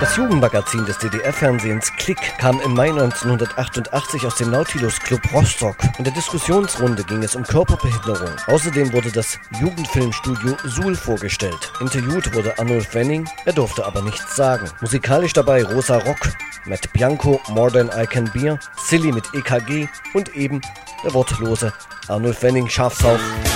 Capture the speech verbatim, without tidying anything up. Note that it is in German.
Das Jugendmagazin des D D R-Fernsehens Klick kam im Mai neunzehnhundertachtundachtzig aus dem Nautilus Club Rostock. In der Diskussionsrunde ging es um Körperbehinderung. Außerdem wurde das Jugendfilmstudio Suhl vorgestellt. Interviewt wurde Arnulf Wenning, er durfte aber nichts sagen. Musikalisch dabei Rosa Rock, Matt Bianco, More Than I Can Bear, Silly mit E K G und eben der wortlose Arnulf Wenning, scharf drauf.